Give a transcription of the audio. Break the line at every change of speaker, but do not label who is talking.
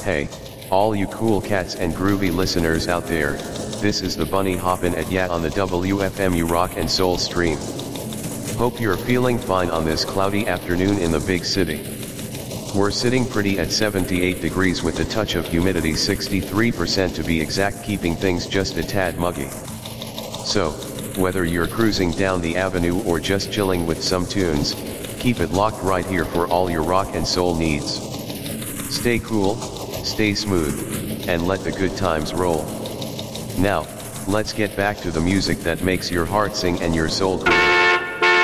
Hey, all you cool cats and groovy listeners out there, this is the Bunny hoppin' at ya on the WFMU Rock and Soul stream. Hope you're feeling fine on this cloudy afternoon in the big city. We're sitting pretty at 78 degrees with a touch of humidity, 63% to be exact, keeping things just a tad muggy. So, whether you're cruising down the avenue or just chilling with some tunes, keep it locked right here for all your rock and soul needs. Stay cool, stay smooth, and let the good times roll. Now, let's get back to the music that makes your heart sing and your soul groove.